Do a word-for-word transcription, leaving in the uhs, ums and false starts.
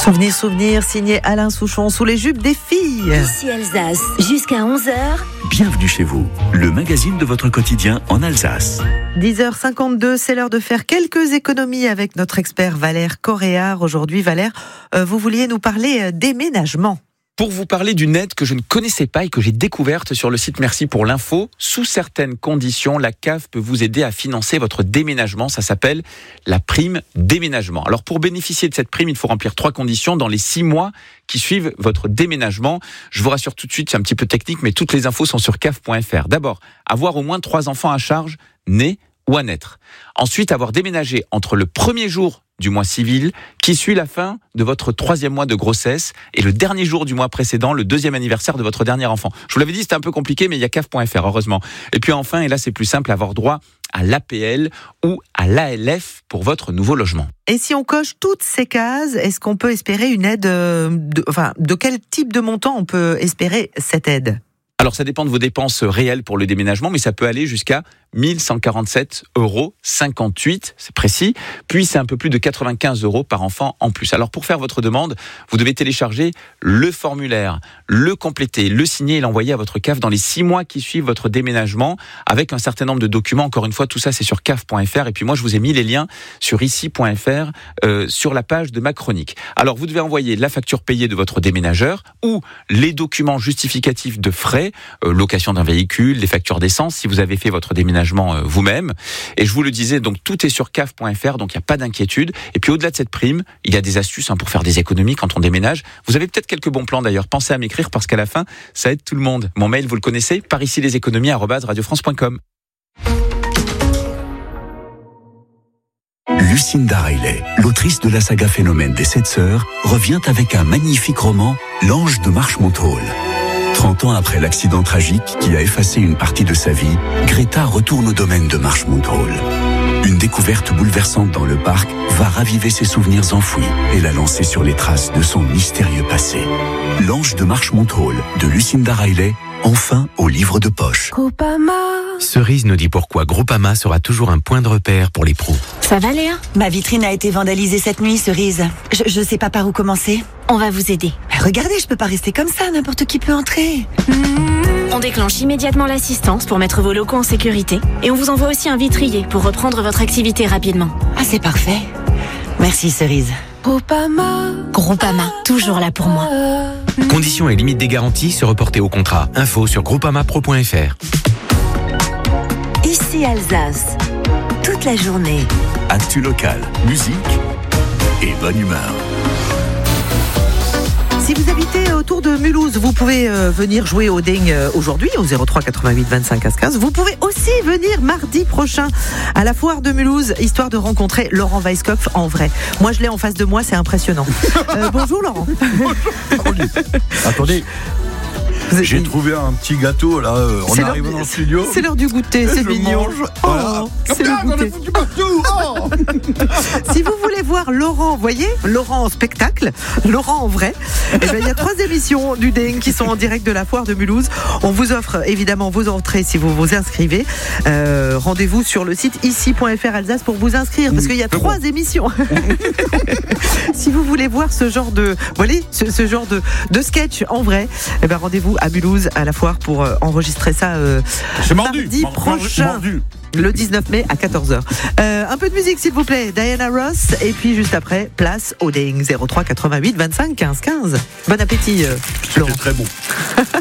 Souvenir, souvenir, signé Alain Souchon, sous les jupes des filles. Ici Alsace, jusqu'à onze heures. Bienvenue chez vous, le magazine de votre quotidien en Alsace. dix heures cinquante-deux, c'est l'heure de faire quelques économies avec notre expert Valère Coréard. Aujourd'hui, Valère, euh, vous vouliez nous parler déménagement. Pour vous parler d'une aide que je ne connaissais pas et que j'ai découverte sur le site Merci pour l'info. Sous certaines conditions, la C A F peut vous aider à financer votre déménagement. Ça s'appelle la prime déménagement. Alors pour bénéficier de cette prime, il faut remplir trois conditions dans les six mois qui suivent votre déménagement. Je vous rassure tout de suite, c'est un petit peu technique, mais toutes les infos sont sur C A F point F R. D'abord, avoir au moins trois enfants à charge, nés ou à naître. Ensuite, avoir déménagé entre le premier jour du mois civil qui suit la fin de votre troisième mois de grossesse et le dernier jour du mois précédent, le deuxième anniversaire de votre dernier enfant. Je vous l'avais dit, c'était un peu compliqué, mais il y a C A F point F R, heureusement. Et puis enfin, et là c'est plus simple, avoir droit à l'A P L ou à l'A L F pour votre nouveau logement. Et si on coche toutes ces cases, est-ce qu'on peut espérer une aide euh, de, enfin, de quel type de montant on peut espérer cette aide ? Alors ça dépend de vos dépenses réelles pour le déménagement, mais ça peut aller jusqu'à mille cent quarante-sept euros cinquante-huit, c'est précis. Puis c'est un peu plus de quatre-vingt-quinze euros par enfant en plus. Alors pour faire votre demande, vous devez télécharger le formulaire, le compléter, le signer et l'envoyer à votre C A F dans les six mois qui suivent votre déménagement, avec un certain nombre de documents. Encore une fois, tout ça c'est sur C A F point F R. Et puis moi je vous ai mis les liens sur ici point F R euh, sur la page de ma chronique. Alors vous devez envoyer la facture payée de votre déménageur ou les documents justificatifs de frais, euh, location d'un véhicule, les factures d'essence si vous avez fait votre déménagement vous-même. Et je vous le disais, donc tout est sur C A F point F R, donc il n'y a pas d'inquiétude. Et puis au-delà de cette prime, il y a des astuces hein, pour faire des économies quand on déménage. Vous avez peut-être quelques bons plans d'ailleurs. Pensez à m'écrire parce qu'à la fin, ça aide tout le monde. Mon mail, vous le connaissez, par ici les économies arobase radio france point com. Lucinda Riley, l'autrice de la saga Phénomène des Sept Sœurs, revient avec un magnifique roman, L'Ange de Marchmont Hall. trente ans après l'accident tragique qui a effacé une partie de sa vie, Greta retourne au domaine de Marchmont Hall. Une découverte bouleversante dans le parc va raviver ses souvenirs enfouis et la lancer sur les traces de son mystérieux passé. L'Ange de Marchmont Hall de Lucinda Riley, enfin au livre de poche. Groupama. Cerise nous dit pourquoi Groupama sera toujours un point de repère pour les pros. Ça va Léa ? Ma vitrine a été vandalisée cette nuit, Cerise. Je, je sais pas par où commencer. On va vous aider. Mais regardez, je peux pas rester comme ça, n'importe qui peut entrer. On déclenche immédiatement l'assistance pour mettre vos locaux en sécurité et on vous envoie aussi un vitrier pour reprendre votre activité rapidement. Ah, c'est parfait. Merci, Cerise. Groupama. Groupama, toujours là pour moi. Conditions et limites des garanties se reporter au contrat. Info sur groupama pro point F R. Ici Alsace, toute la journée. Actu local, musique et bonne humeur. Si vous habitez autour de Mulhouse, vous pouvez euh, venir jouer au ding euh, aujourd'hui au zéro trois quatre-vingt-huit vingt-cinq quinze quinze. Vous pouvez aussi venir mardi prochain à la foire de Mulhouse, histoire de rencontrer Laurent Weisskopf en vrai. Moi, je l'ai en face de moi, c'est impressionnant. Euh, bonjour Laurent. Attendez, attendez. J'ai trouvé un petit gâteau là, euh, en arrivant dans le studio. C'est l'heure du goûter, c'est je mignon. Mange. Oh, voilà. c'est ah, le goûter. Oh si vous voulez voir Laurent, voyez, Laurent en spectacle, Laurent en vrai, eh ben, il y a trois émissions du Ding qui sont en direct de la foire de Mulhouse. On vous offre évidemment vos entrées si vous vous inscrivez. Euh, rendez-vous sur le site ici point F R Alsace pour vous inscrire parce qu'il y a trois émissions. Si vous voulez voir ce genre de, voilà, ce, ce genre de, de sketch en vrai, eh ben, rendez-vous à Mulhouse à la foire pour euh, enregistrer ça euh, mardi prochain. Le dix-neuf mai à quatorze heures. Euh, un peu de musique s'il vous plaît, Diana Ross, et puis juste après, place au Ding zéro trois quatre-vingt-huit vingt-cinq quinze quinze. Bon appétit, euh, Laurent. C'est très bon.